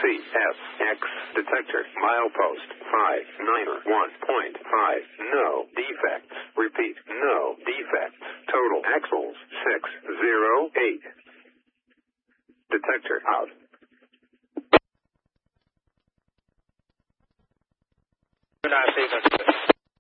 CSX detector. Milepost 591.5. No defects. Repeat, no defects. Total axles 608. Detector out. Do not see